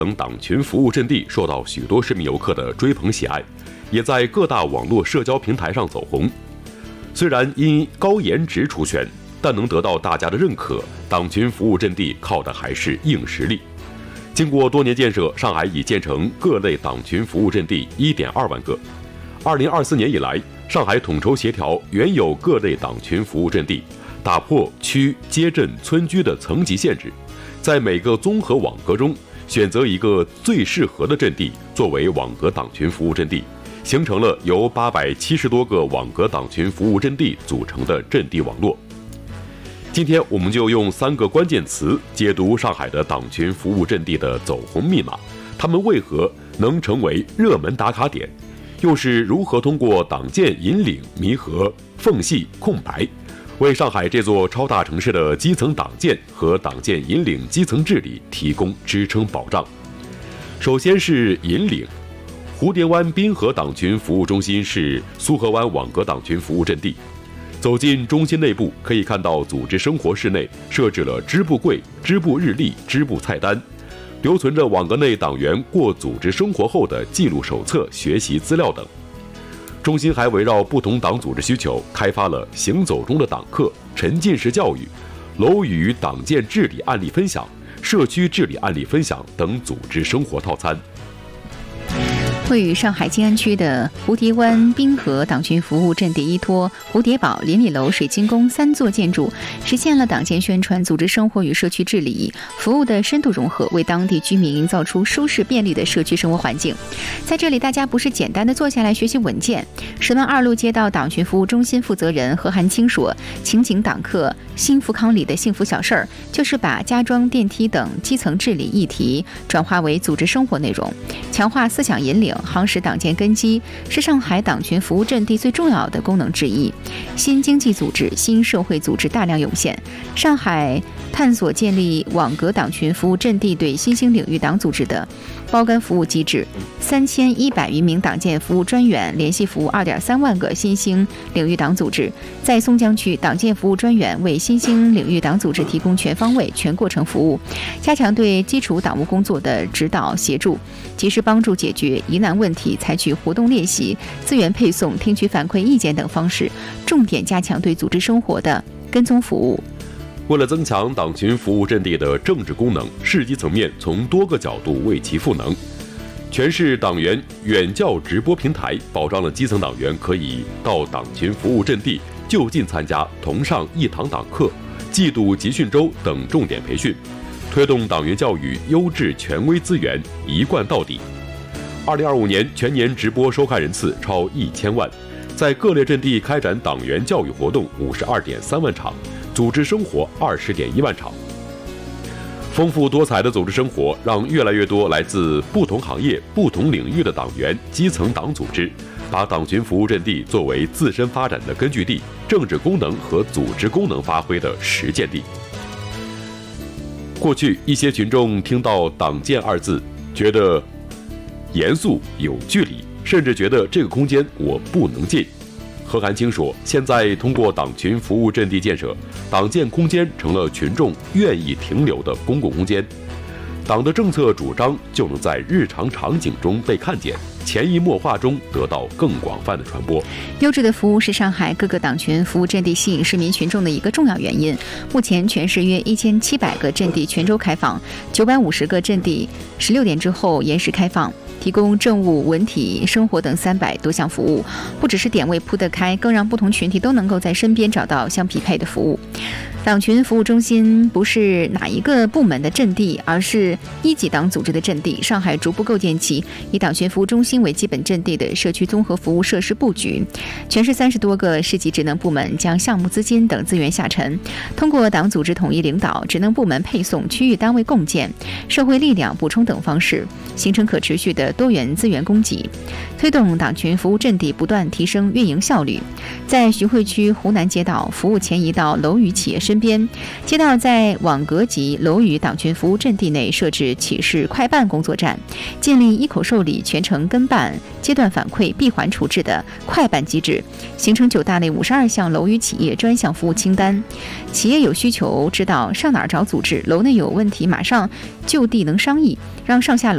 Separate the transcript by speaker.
Speaker 1: 等党群服务阵地受到许多市民游客的追捧喜爱，也在各大网络社交平台上走红。虽然因高颜值出圈，但能得到大家的认可，党群服务阵地靠的还是硬实力。经过多年建设，上海已建成各类党群服务阵地 1.2 万个。2024年以来，上海统筹协调原有各类党群服务阵地，打破区、街镇、村居的层级限制，在每个综合网格中选择一个最适合的阵地作为网格党群服务阵地，形成了由870多个网格党群服务阵地组成的阵地网络。今天我们就用3个关键词解读上海的党群服务阵地的走红密码，它们为何能成为热门打卡点，又是如何通过党建引领弥合缝隙空白，为上海这座超大城市的基层党建和党建引领基层治理提供支撑保障。首先是引领，蝴蝶湾滨河党群服务中心是苏河湾网格党群服务阵地。走进中心内部，可以看到组织生活室内设置了支部柜、支部日历、支部菜单，留存着网格内党员过组织生活后的记录手册、学习资料等。中心还围绕不同党组织需求，开发了行走中的党课、沉浸式教育、楼宇党建治理案例分享、社区治理案例分享等组织生活套餐。
Speaker 2: 位于上海静安区的蝴蝶湾滨河党群服务阵地，依托蝴蝶堡、邻里楼、水晶宫3座建筑，实现了党建宣传、组织生活与社区治理服务的深度融合，为当地居民营造出舒适便利的社区生活环境。在这里，大家不是简单的坐下来学习文件。10万2路街道党群服务中心负责人何寒清说，情景党课幸福康里的幸福小事儿，就是把加装电梯等基层治理议题转化为组织生活内容，强化思想引领，夯实党建根基，是上海党群服务阵地最重要的功能之一。新经济组织、新社会组织大量涌现，上海探索建立网格党群服务阵地对新兴领域党组织的包干服务机制，3100余名党建服务专员联系服务2.3万个新兴领域党组织。在松江区，党建服务专员为新兴领域党组织提供全方位、全过程服务，加强对基础党务工作的指导协助，及时帮助解决疑难问题，采取活动练习、资源配送、听取反馈意见等方式，重点加强对组织生活的跟踪服务。
Speaker 1: 为了增强党群服务阵地的政治功能，市级层面从多个角度为其赋能。全市党员远教直播平台保障了基层党员可以到党群服务阵地就近参加同上一堂党课、季度集训周等重点培训，推动党员教育优质权威资源一贯到底。2025年全年直播收看人次超1000万，在各类阵地开展党员教育活动52.3万场，组织生活20.1万场。丰富多彩的组织生活，让越来越多来自不同行业、不同领域的党员、基层党组织，把党群服务阵地作为自身发展的根据地、政治功能和组织功能发挥的实践地。过去，一些群众听到“党建”2字，觉得严肃有距离，甚至觉得这个空间我不能进。何寒清说，现在通过党群服务阵地建设，党建空间成了群众愿意停留的公共空间，党的政策主张就能在日常场景中被看见，潜移默化中得到更广泛的传播。
Speaker 2: 优质的服务是上海各个党群服务阵地吸引市民群众的一个重要原因。目前全市约1700个阵地全周开放，950个阵地16点之后延时开放，提供政务、文体、生活等300多项服务，不只是点位铺得开，更让不同群体都能够在身边找到相匹配的服务。党群服务中心不是哪一个部门的阵地，而是一级党组织的阵地。上海逐步构建起以党群服务中心为基本阵地的社区综合服务设施布局。全市30多个市级职能部门将项目资金等资源下沉，通过党组织统一领导、职能部门配送、区域单位共建、社会力量补充等方式，形成可持续的多元资源供给，推动党群服务阵地不断提升运营效率。在徐汇区湖南街道，服务前移到楼宇企业身边，街道在网格级楼宇党群服务阵地内设置启事快办工作站，建立一口受理、全程跟办、阶段反馈、闭环处置的快办机制，形成9大类52项楼宇企业专项服务清单。企业有需求知道上哪儿找组织，楼内有问题马上就地能商议，让上下楼